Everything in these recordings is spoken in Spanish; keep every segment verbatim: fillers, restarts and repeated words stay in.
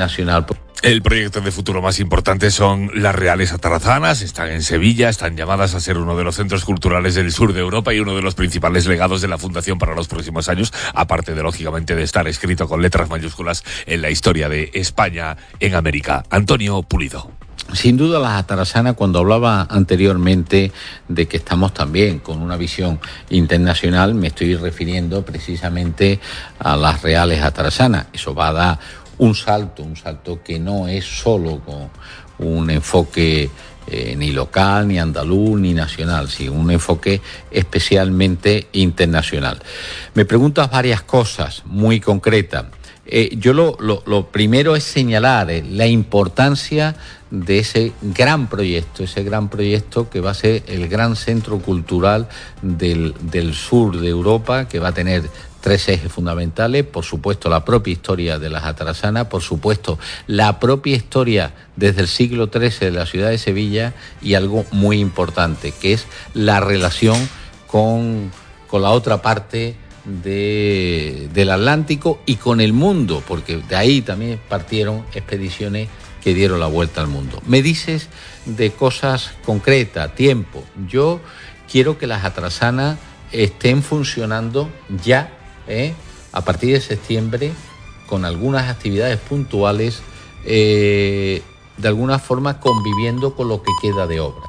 internacional. El proyecto de futuro más importante son las Reales Atarazanas, están en Sevilla, están llamadas a ser uno de los centros culturales del sur de Europa y uno de los principales legados de la Fundación para los próximos años, aparte de, lógicamente, de estar escrito con letras mayúsculas en la historia de España en América. Antonio Pulido. Sin duda las Atarazanas, cuando hablaba anteriormente de que estamos también con una visión internacional, me estoy refiriendo precisamente a las Reales Atarazanas. Eso va a dar un salto, un salto que no es solo con un enfoque eh, ni local, ni andaluz, ni nacional, sino un enfoque especialmente internacional. Me preguntas varias cosas muy concretas. Eh, yo lo, lo, lo primero es señalar eh, la importancia de ese gran proyecto, ese gran proyecto que va a ser el gran centro cultural del, del sur de Europa, que va a tener tres ejes fundamentales, por supuesto la propia historia de las Atarazanas, por supuesto la propia historia desde el siglo trece de la ciudad de Sevilla y algo muy importante, que es la relación con, con la otra parte de, del Atlántico y con el mundo, porque de ahí también partieron expediciones que dieron la vuelta al mundo. Me dices de cosas concretas, tiempo. Yo quiero que las Atarazanas estén funcionando ya, ¿eh? a partir de septiembre, con algunas actividades puntuales, eh, de alguna forma conviviendo con lo que queda de obra.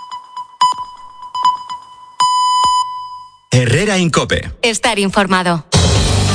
Herrera en COPE. Estar informado.